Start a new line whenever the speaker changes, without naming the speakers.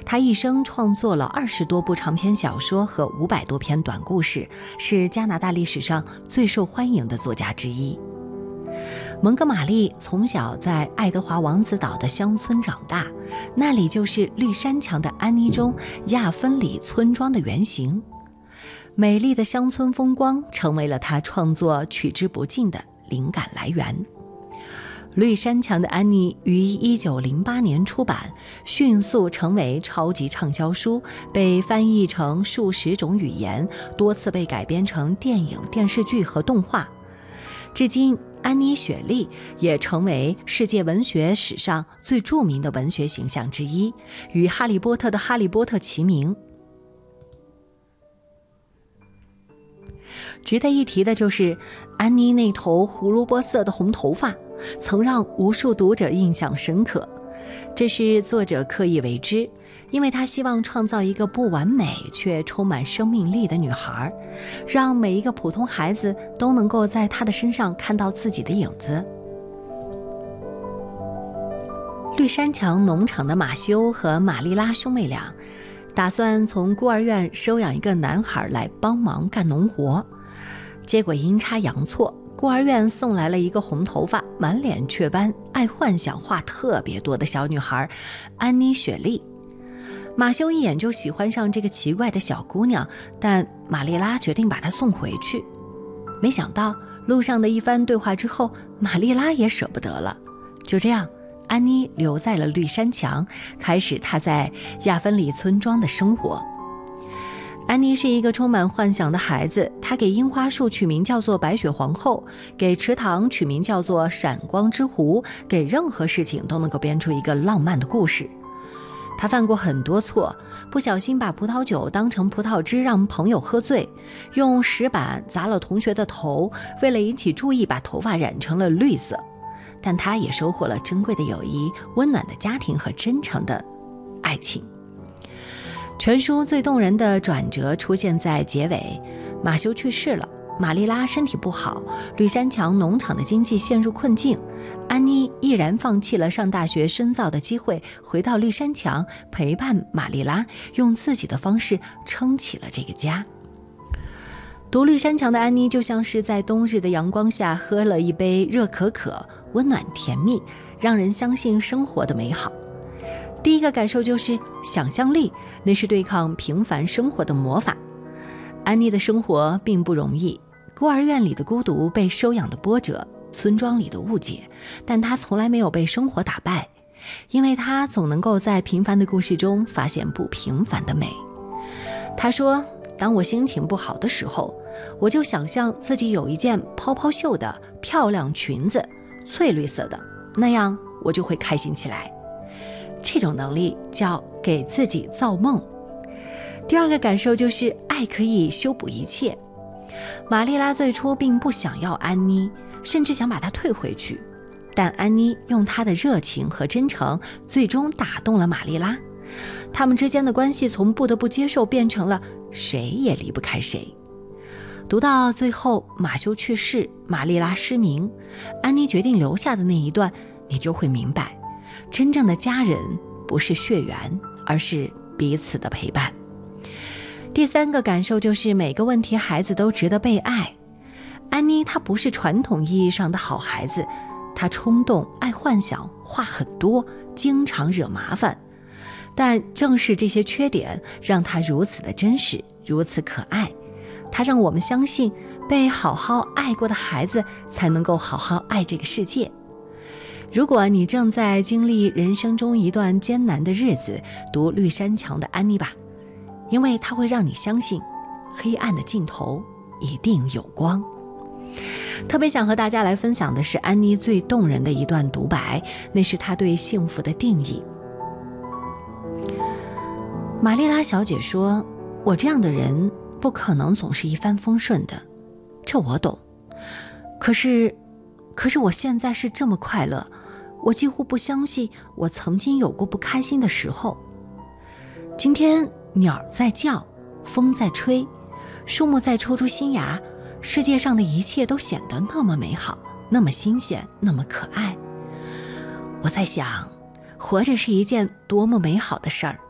他一生创作了20多部长篇小说和500多篇短故事，是加拿大历史上最受欢迎的作家之一。蒙哥马利从小在爱德华王子岛的乡村长大，那里就是绿山墙的安妮中亚芬里村庄的原型。美丽的乡村风光成为了他创作取之不尽的灵感来源。绿山墙的安妮于1908年出版，迅速成为超级畅销书，被翻译成数十种语言，多次被改编成电影、电视剧和动画。至今，安妮·雪莉也成为世界文学史上最著名的文学形象之一，与哈利波特的哈利波特齐名。值得一提的就是安妮那头胡萝卜色的红头发曾让无数读者印象深刻，这是作者刻意为之，因为他希望创造一个不完美却充满生命力的女孩，让每一个普通孩子都能够在她的身上看到自己的影子。绿山墙农场的马修和玛丽拉兄妹俩打算从孤儿院收养一个男孩来帮忙干农活，结果阴差阳错，孤儿院送来了一个红头发、满脸雀斑、爱幻想、话特别多的小女孩安妮·雪莉。马修一眼就喜欢上这个奇怪的小姑娘，但玛丽拉决定把她送回去。没想到路上的一番对话之后，玛丽拉也舍不得了。就这样，安妮留在了绿山墙，开始她在亚芬里村庄的生活。安妮是一个充满幻想的孩子，她给樱花树取名叫做白雪皇后，给池塘取名叫做闪光之湖，给任何事情都能够编出一个浪漫的故事。她犯过很多错，不小心把葡萄酒当成葡萄汁让朋友喝醉，用石板砸了同学的头，为了引起注意把头发染成了绿色。但她也收获了珍贵的友谊、温暖的家庭和真诚的爱情。全书最动人的转折出现在结尾，马修去世了，玛丽拉身体不好，绿山墙农场的经济陷入困境，安妮毅然放弃了上大学深造的机会，回到绿山墙陪伴玛丽拉，用自己的方式撑起了这个家。读绿山墙的安妮就像是在冬日的阳光下喝了一杯热可可，温暖甜蜜，让人相信生活的美好。第一个感受就是想象力，那是对抗平凡生活的魔法。安妮的生活并不容易，孤儿院里的孤独，被收养的波折，村庄里的误解，但她从来没有被生活打败，因为她总能够在平凡的故事中发现不平凡的美。她说，当我心情不好的时候，我就想象自己有一件泡泡袖的漂亮裙子，翠绿色的，那样我就会开心起来。这种能力叫给自己造梦。第二个感受就是爱可以修补一切。玛丽拉最初并不想要安妮，甚至想把她退回去，但安妮用她的热情和真诚最终打动了玛丽拉，他们之间的关系从不得不接受变成了谁也离不开谁。读到最后，马修去世，玛丽拉失明，安妮决定留下的那一段，你就会明白，真正的家人不是血缘，而是彼此的陪伴。第三个感受就是每个问题孩子都值得被爱。安妮她不是传统意义上的好孩子，她冲动、爱幻想、话很多，经常惹麻烦，但正是这些缺点让她如此的真实，如此可爱。她让我们相信，被好好爱过的孩子才能够好好爱这个世界。如果你正在经历人生中一段艰难的日子，读绿山墙的安妮吧，因为它会让你相信，黑暗的尽头一定有光。特别想和大家来分享的是安妮最动人的一段独白，那是她对幸福的定义。玛丽拉小姐说，我这样的人不可能总是一帆风顺的，这我懂。可是我现在是这么快乐，我几乎不相信我曾经有过不开心的时候。今天鸟在叫，风在吹，树木在抽出新芽，世界上的一切都显得那么美好，那么新鲜，那么可爱。我在想，活着是一件多么美好的事儿。